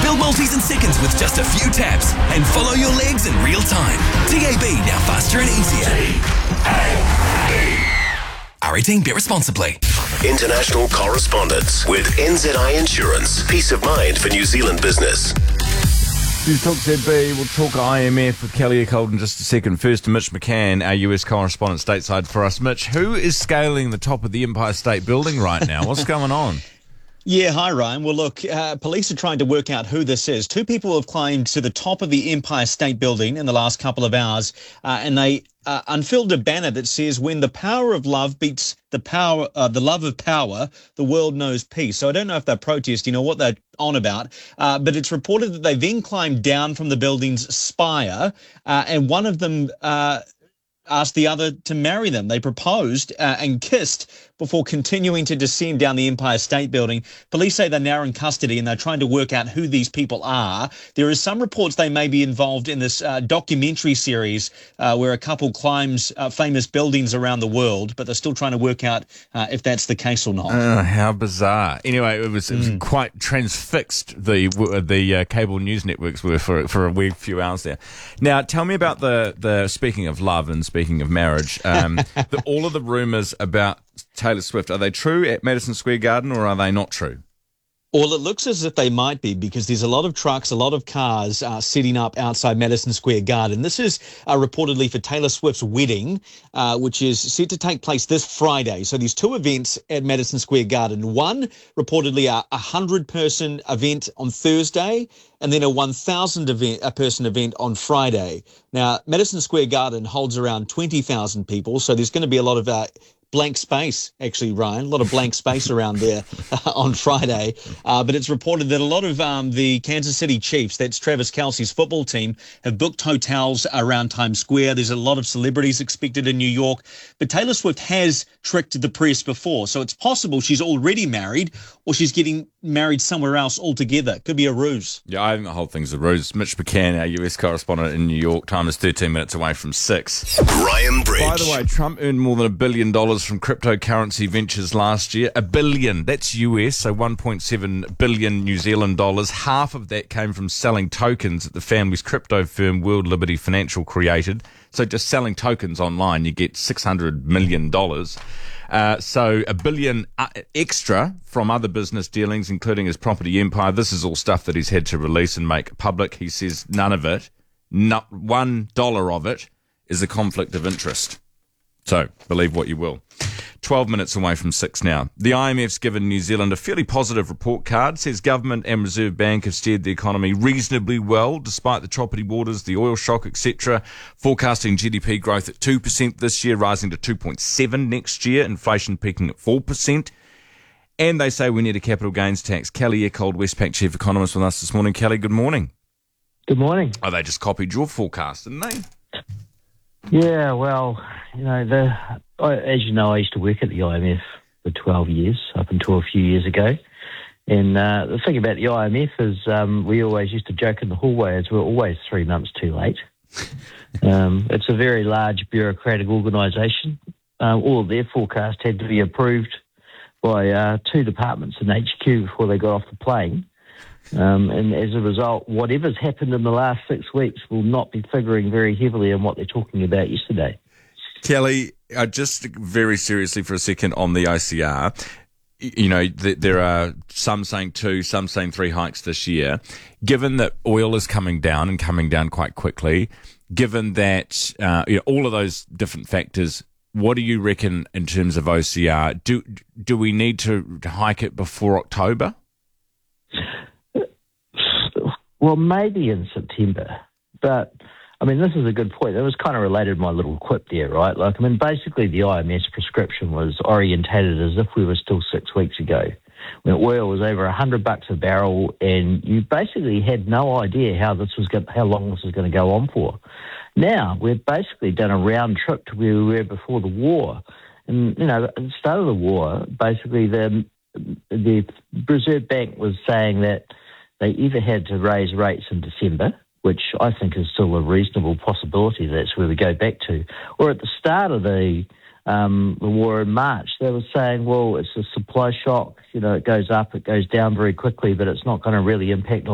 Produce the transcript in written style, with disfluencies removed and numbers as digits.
Build multis in seconds with just a few taps and follow your legs in real time. TAB, now faster and easier. R18, bet responsibly. International correspondence with NZI Insurance. Peace of mind for New Zealand business. News Talk ZB. We'll talk IMF with Kelly Eckholt in just a second. First to Mitch McCann, our US correspondent stateside for us. Mitch, who is scaling the top of the Empire State Building right now? What's going on? Yeah, hi, Ryan. Well, look, police are trying to work out who this is. Two people have climbed to the top of the Empire State Building in the last couple of hours, and they unfurled a banner that says, "When the power of love beats the love of power, the world knows peace." So I don't know if they're protesting or what they're on about, but it's reported that they then climbed down from the building's spire, and one of them asked the other to marry them. They proposed and kissed before continuing to descend down the Empire State Building. Police say they're now in custody and they're trying to work out who these people are. There is some reports they may be involved in this documentary series where a couple climbs famous buildings around the world, but they're still trying to work out if that's the case or not. How bizarre. Anyway, it was quite transfixed, the cable news networks were for a wee few hours there. Now, tell me about the speaking of love and speaking of marriage, all of the rumours about Taylor Swift, are they true at Madison Square Garden or are they not true? Well, it looks as if they might be because there's a lot of trucks, a lot of cars setting up outside Madison Square Garden. This is reportedly for Taylor Swift's wedding, which is set to take place this Friday. So there's two events at Madison Square Garden. One, reportedly a 100-person event on Thursday, and then a 1,000-person event on Friday. Now, Madison Square Garden holds around 20,000 people, so there's going to be a lot of blank space, actually, Ryan. A lot of blank space around there on Friday. But it's reported that a lot of the Kansas City Chiefs, that's Travis Kelce's football team, have booked hotels around Times Square. There's a lot of celebrities expected in New York. But Taylor Swift has tricked the press before. So it's possible she's already married or she's getting married somewhere else altogether. Could be a ruse. Yeah, I think the whole thing's a ruse. Mitch McCann, our US correspondent in New York. Time is 13 minutes away from 6. Ryan Bridge. By the way, Trump earned more than $1 billion from cryptocurrency ventures last year. $1 billion. That's US, so 1.7 billion New Zealand dollars. Half of that came from selling tokens that the family's crypto firm World Liberty Financial created. So just selling tokens online, you get $600 million. So $1 billion extra from other business dealings, including his property empire. This is all stuff that he's had to release and make public. He says none of it, not $1 of it, is a conflict of interest. So believe what you will. 12 minutes away from 6 now. The IMF's given New Zealand a fairly positive report card, says government and Reserve Bank have steered the economy reasonably well despite the choppy waters, the oil shock, etc. Forecasting GDP growth at 2% this year, rising to 2.7% next year, inflation peaking at 4%. And they say we need a capital gains tax. Kelly Eckholt, Westpac chief economist, with us this morning. Kelly, good morning. Good morning. Oh, they just copied your forecast, didn't they? Yeah, well, as you know, I used to work at the IMF for 12 years, up until a few years ago. And the thing about the IMF is we always used to joke in the hallway as we're always 3 months too late. It's a very large bureaucratic organisation. All of their forecasts had to be approved by 2 departments in HQ before they got off the plane. And as a result, whatever's happened in the last 6 weeks will not be figuring very heavily on what they're talking about yesterday. Kelly, just very seriously for a second on the OCR, there are some saying 2, some saying 3 hikes this year. Given that oil is coming down and coming down quite quickly, given that all of those different factors, what do you reckon in terms of OCR? Do we need to hike it before October? Well, maybe in September, but this is a good point. It was kind of related to my little quip there, right? Basically the IMF's prescription was orientated as if we were still 6 weeks ago, when oil was over $100 a barrel, and you basically had no idea how long this was going to go on for. Now we've basically done a round trip to where we were before the war, and at the start of the war, basically the Reserve Bank was saying that they either had to raise rates in December, which I think is still a reasonable possibility that's where we go back to, or at the start of the war in March, they were saying, well, it's a supply shock, it goes up, it goes down very quickly, but it's not going to really impact